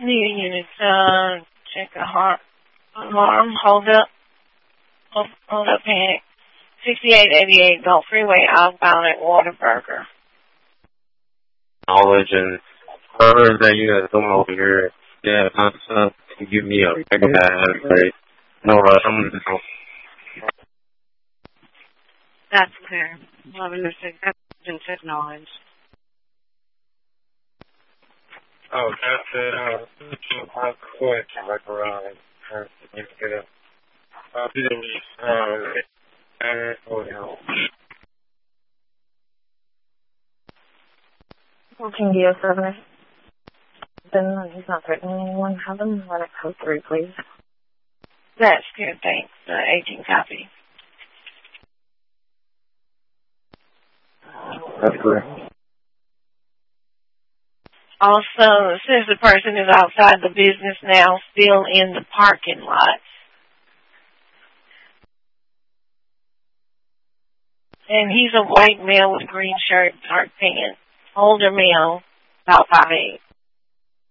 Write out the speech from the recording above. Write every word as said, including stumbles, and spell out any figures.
New unit, uh, check a heart, alarm, hold up, hold, hold up, panic. sixty-eight eighty-eight Gulf Freeway, outbound at Whataburger. Knowledge and whatever that you guys doing over here, yeah, not uh, to give me a pick of that, right? No rush, I'm gonna go. That's clear. eleven oh six, that's knowledge. Oh, that's it. Uh, I'll quit right around. Uh, get it. I'll do the, um, and, oh, no. Working D O seven. Then he's not threatening anyone. Have them run it code three, please. That's good, thanks. Uh, eighteen copy. That's clear. Also, it says the person is outside the business now, still in the parking lot. And he's a white male with green shirt, dark pants. Older male, about five eight.